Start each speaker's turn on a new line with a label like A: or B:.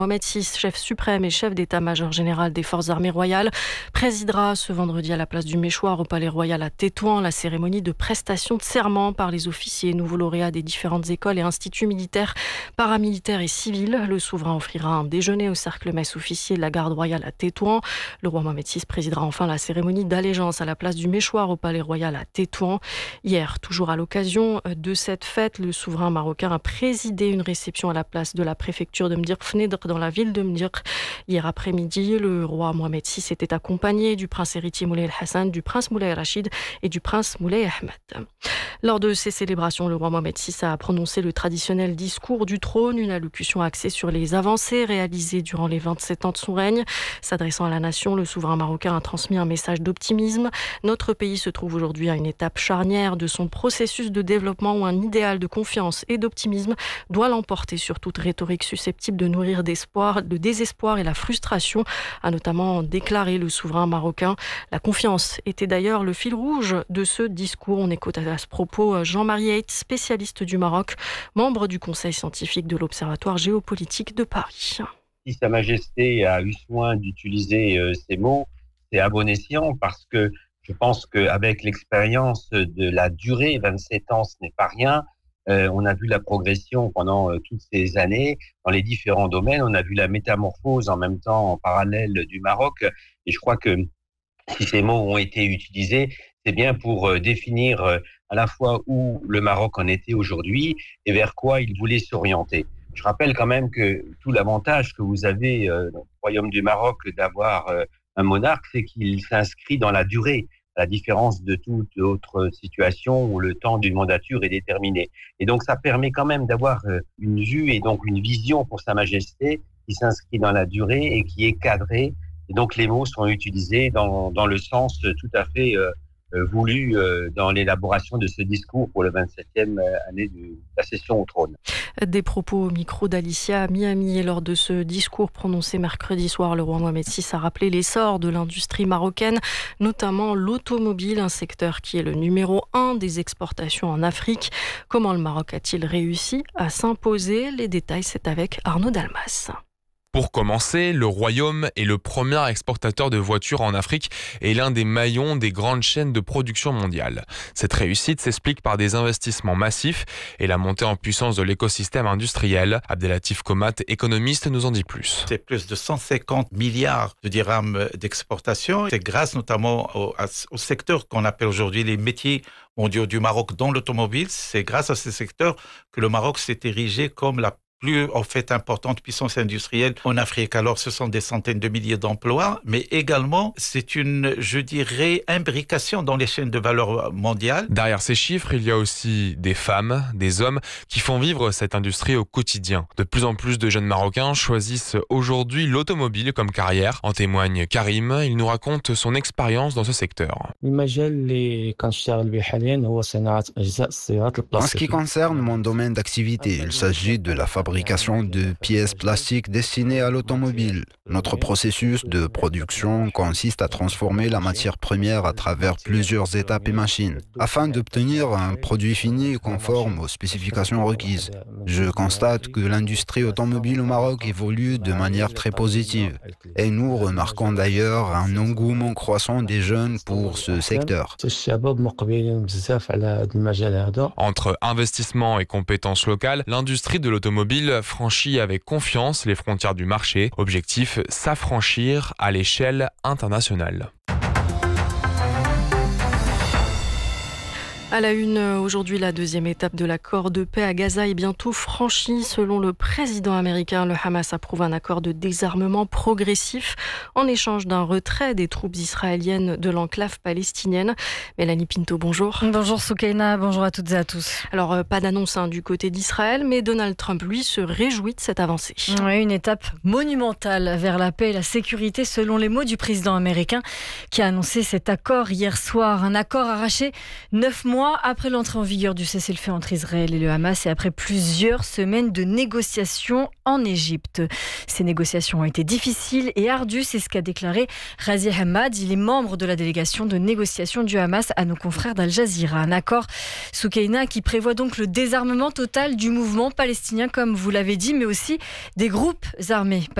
A: Mohamed VI, chef suprême et chef d'état-major général des forces armées royales, présidera ce vendredi à la place du Méchoir au Palais Royal à Tétouan la cérémonie de prestation de serment par les officiers nouveaux lauréats des différentes écoles et instituts militaires, paramilitaires et civils. Le souverain offrira un déjeuner au cercle messe officier de la garde royale à Tétouan. Le roi Mohamed VI présidera enfin la cérémonie d'allégeance à la place du Méchoir au Palais Royal à Tétouan. Hier, toujours à l'occasion de cette fête, le souverain marocain a présidé une réception à la place de la préfecture de Mdir Fnedr dans la ville de Mdir. Hier après-midi, le roi Mohamed VI était accompagné du prince héritier Moulay El-Hassan, du prince Moulay Rachid et du prince Moulay Ahmed. Lors de ces célébrations, le roi Mohamed VI a prononcé le traditionnel discours du trône, une allocution axée sur les avancées réalisées durant les 27 ans de son règne. S'adressant à la nation, le souverain marocain a transmis un message d'optimisme. Notre pays se trouve aujourd'hui à une étape charnière de son processus de développement où un idéal de confiance et d'optimisme doit l'emporter sur toute rhétorique susceptible de nourrir le désespoir et la frustration, a notamment déclaré le souverain marocain. La confiance était d'ailleurs le fil rouge de ce discours. On écoute à ce propos Jean-Marie Haidt, spécialiste du Maroc, membre du conseil scientifique de l'Observatoire géopolitique de Paris.
B: Si Sa Majesté a eu soin d'utiliser ces mots, c'est à bon escient parce que je pense qu'avec l'expérience de la durée, 27 ans, ce n'est pas rien. On a vu la progression pendant toutes ces années dans les différents domaines. On a vu la métamorphose en même temps en parallèle du Maroc. Et je crois que si ces mots ont été utilisés, c'est bien pour définir à la fois où le Maroc en était aujourd'hui et vers quoi il voulait s'orienter. Je rappelle quand même que tout l'avantage que vous avez dans le Royaume du Maroc d'avoir un monarque, c'est qu'il s'inscrit dans la durée, à la différence de toute autre situation où le temps d'une mandature est déterminé. Et donc, ça permet quand même d'avoir une vue et donc une vision pour Sa Majesté qui s'inscrit dans la durée et qui est cadrée. Et donc, les mots sont utilisés dans le sens tout à fait voulu dans l'élaboration de ce discours pour le 27e année de la session au trône.
A: Des propos au micro d'Alicia Miami. Et lors de ce discours prononcé mercredi soir, le roi Mohamed VI a rappelé l'essor de l'industrie marocaine, notamment l'automobile, un secteur qui est le numéro 1 des exportations en Afrique. Comment le Maroc a-t-il réussi à s'imposer? Les détails, c'est avec Arnaud Dalmas.
C: Pour commencer, le Royaume est le premier exportateur de voitures en Afrique et l'un des maillons des grandes chaînes de production mondiales. Cette réussite s'explique par des investissements massifs et la montée en puissance de l'écosystème industriel. Abdelatif Komat, économiste, nous en dit plus.
D: C'est plus de 150 milliards de dirhams d'exportation. C'est grâce notamment au secteur qu'on appelle aujourd'hui les métiers mondiaux du Maroc dans l'automobile. C'est grâce à ce secteur que le Maroc s'est érigé comme la plus importante puissance industrielle en Afrique. Alors, ce sont des centaines de milliers d'emplois, mais également, c'est une, je dirais, imbrication dans les chaînes de valeur mondiales.
C: Derrière ces chiffres, il y a aussi des femmes, des hommes qui font vivre cette industrie au quotidien. De plus en plus de jeunes Marocains choisissent aujourd'hui l'automobile comme carrière. En témoigne Karim, il nous raconte son expérience dans ce secteur.
E: En
F: ce qui concerne mon domaine d'activité, il s'agit de la fabrication de pièces plastiques destinées à l'automobile. Notre processus de production consiste à transformer la matière première à travers plusieurs étapes et machines, afin d'obtenir un produit fini conforme aux spécifications requises. Je constate que l'industrie automobile au Maroc évolue de manière très positive. Et nous remarquons d'ailleurs un engouement croissant des jeunes pour ce secteur.
C: Entre investissement et compétences locales, l'industrie de l'automobile franchit avec confiance les frontières du marché. Objectif, s'affranchir à l'échelle internationale.
A: À la une, aujourd'hui, la deuxième étape de l'accord de paix à Gaza est bientôt franchie. Selon le président américain, le Hamas approuve un accord de désarmement progressif en échange d'un retrait des troupes israéliennes de l'enclave palestinienne. Mélanie Pinto, bonjour.
G: Bonjour Soukaina, bonjour à toutes et à tous.
A: Alors, pas d'annonce du côté d'Israël, mais Donald Trump, lui, se réjouit de cette avancée.
G: Oui, une étape monumentale vers la paix et la sécurité, selon les mots du président américain, qui a annoncé cet accord hier soir. Un accord arraché 9 mois mois après l'entrée en vigueur du cessez-le-feu entre Israël et le Hamas et après plusieurs semaines de négociations en Égypte. Ces négociations ont été difficiles et ardues, c'est ce qu'a déclaré Razi Hamad. Il est membre de la délégation de négociation du Hamas à nos confrères d'Al Jazeera. Un accord, Soukaina, qui prévoit donc le désarmement total du mouvement palestinien, comme vous l'avez dit, mais aussi des groupes armés